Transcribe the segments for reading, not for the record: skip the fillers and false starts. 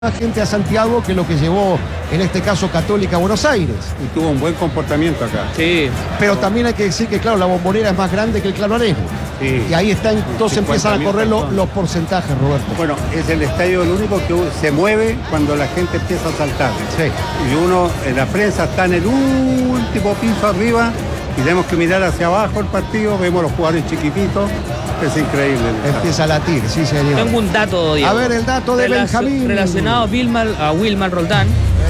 gente a Santiago que lo que llevó en este caso Católica a Buenos Aires. Y tuvo un buen comportamiento acá. Sí. Pero también hay que decir que, claro, la Bombonera es más grande que el Claro Arenas. Sí. Y ahí está, entonces empiezan a correr los porcentajes, Roberto. Bueno, es el estadio el único que se mueve cuando la gente empieza a saltar. Sí. Y uno, en la prensa, está en el último piso arriba y tenemos que mirar hacia abajo el partido, vemos los jugadores chiquititos. Es increíble. Empieza a latir, sí, señor. Tengo un dato, Diego. A ver, el dato de Benjamín. Relacionado a Wilmar Roldán.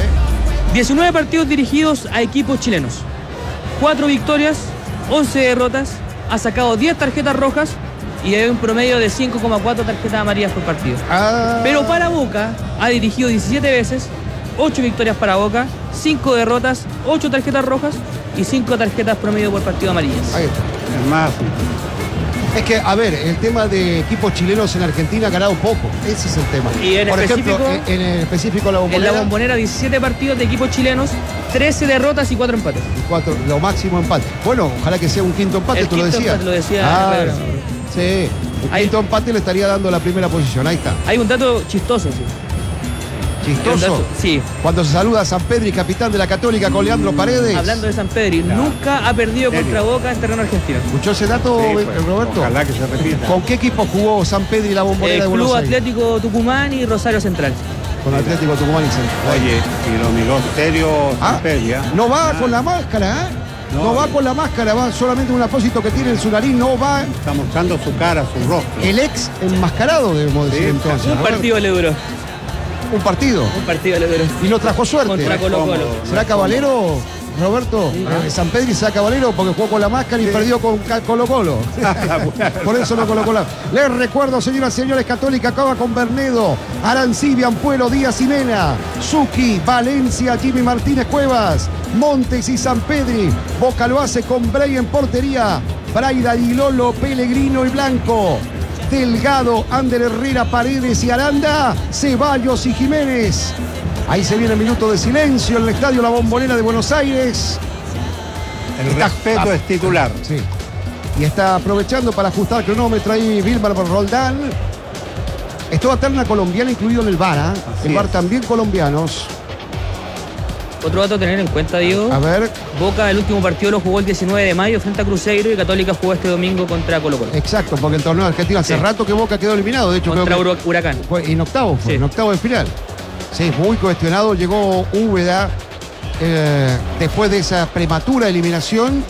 19 partidos dirigidos a equipos chilenos. 4 victorias, 11 derrotas. Ha sacado 10 tarjetas rojas y hay un promedio de 5,4 tarjetas amarillas por partido. Pero para Boca ha dirigido 17 veces, 8 victorias para Boca, 5 derrotas, 8 tarjetas rojas y 5 tarjetas promedio por partido amarillas. Ahí está. Es más, Es que, a ver, el tema de equipos chilenos en Argentina ha ganado poco. Ese es el tema. Y en Por específico, ejemplo, en específico la Bombonera. En la Bombonera, 17 partidos de equipos chilenos, 13 derrotas y 4 empates. Lo máximo empate. Bueno, ojalá que sea un quinto empate, El tú lo quinto decías. empate lo decía, claro. Sí, el quinto empate le estaría dando la primera posición. Ahí está. Hay un dato chistoso, sí. Chistoso. Sí. Cuando se saluda a San Pedri, capitán de la Católica, con Leandro Paredes. Hablando de San Pedri, nunca ha perdido contra Boca en terreno argentino. ¿Escuchó ese dato, sí, pues, Roberto? ojalá que se repita. ¿Con qué equipo jugó San Pedri y la Bombonera de Buenos Club Aires? Atlético Tucumán y Rosario Central. Con Atlético Tucumán y Central. Oye, y lo miró serio Sampedia. No va con la máscara, ¿eh? No va con la máscara, va solamente un apósito que tiene en su nariz, no va. Está mostrando su cara, su rostro. El ex enmascarado, debemos decir entonces. Un partido le duró. Un partido. Un partido le duró. Y no trajo suerte. Contra Colo-Colo. ¿Será Caballero, Roberto? San Pedri será Caballero porque jugó con la máscara y perdió con Colo-Colo. Por eso no Colo-Colo. Les recuerdo, señoras y señores, Católica acaba con Bernedo, Arancibia, Ampuero, Díaz y Mena, Zucchi, Valencia, Jimmy Martínez Cuevas, Montes y San Pedri. Boca lo hace con Bray en portería, Braida, Dilolo, Pellegrino y Blanco. Delgado, Ander Herrera, Paredes y Aranda, Ceballos y Jiménez. Ahí se viene el minuto de silencio en el estadio La Bombonera de Buenos Aires. El respeto es titular. Sí. Y está aprovechando para ajustar el cronómetro ahí Wilmar Roldán. Es toda terna colombiana incluido en el VAR. El VAR también colombianos. Otro dato a tener en cuenta, Diego. A ver. Boca el último partido lo jugó el 19 de mayo frente a Cruzeiro y Católica jugó este domingo contra Colo-Colo. Exacto, porque el torneo argentino hace rato que Boca quedó eliminado. De hecho, contra creo que Huracán. fue en octavo, Sí. en octavo de final. Sí, muy cuestionado. Llegó Úbeda después de esa prematura eliminación.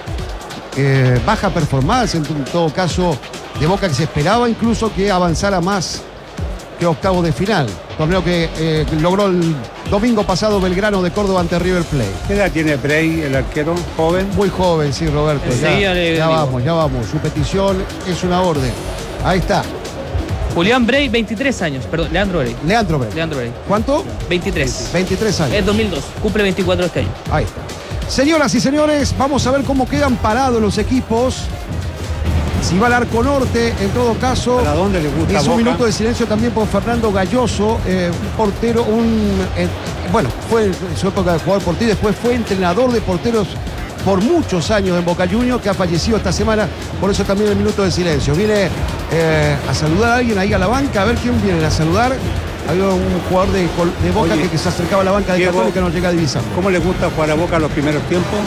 Baja performance, en todo caso, de Boca, que se esperaba incluso que avanzara más que octavo de final. Torneo que logró el domingo pasado Belgrano de Córdoba ante River Plate. ¿Qué edad tiene Bray, el arquero? ¿Joven? Muy joven, sí, Roberto. Ya vamos. Su petición es una orden. Ahí está. Julián Bray, 23 años. Perdón, Leandro Bray. Leandro Bray. ¿Cuánto? 23. 23 años. Es 2002. Cumple 24 este año. Ahí está. Señoras y señores, vamos a ver cómo quedan parados los equipos. Si va al arco norte, en todo caso. ¿Para dónde le gusta Es un Boca? minuto de silencio también por Fernando Galloso, un portero, bueno, fue en su época de jugador portero, después fue entrenador de porteros por muchos años en Boca Juniors, que ha fallecido esta semana, por eso también el minuto de silencio. Viene a saludar a alguien ahí a la banca, a ver quién viene a saludar. Había un jugador de Boca. Oye, que se acercaba a la banca de Diego, Católica, no llega a divisar. ¿Cómo le gusta jugar a Boca los primeros tiempos?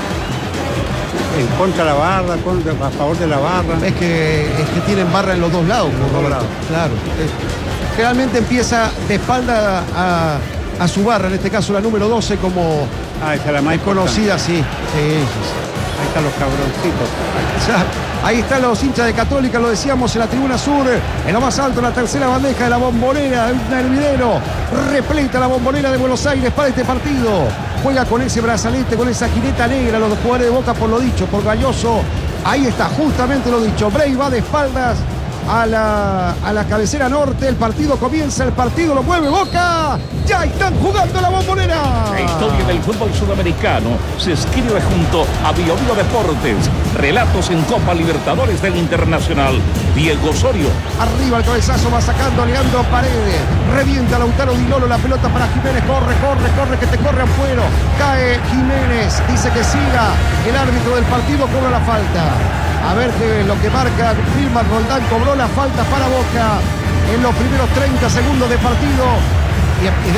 En contra de la barra, a favor de la barra. Es que tienen barra en los dos lados. Claro. Generalmente empieza de espalda a su barra, en este caso la número 12, como esa es la más conocida, sí. Ahí están los cabroncitos. Ahí están los hinchas de Católica, lo decíamos, en la tribuna sur, en lo más alto, en la tercera bandeja de la Bombonera, un hervidero, repleta la Bombonera de Buenos Aires para este partido. Juega con ese brazalete, con esa jineta negra, los jugadores de Boca, por lo dicho, por Galloso. Ahí está, justamente lo dicho. Bray va de espaldas a la cabecera norte. El partido comienza, el partido lo mueve Boca. Ya están jugando la Bombonera. La historia del fútbol sudamericano se escribe junto a Bio Bio Deportes. Relatos en Copa Libertadores del Internacional. Diego Osorio. Arriba el cabezazo, va sacando Leandro Paredes. Revienta Lautaro Dilolo, la pelota para Jiménez. Corre, que te corre Ampuero. Cae Jiménez, dice que siga. El árbitro del partido cobra la falta. A ver lo que marca Wilmar Roldán. Cobró la falta para Boca en los primeros 30 segundos de partido. y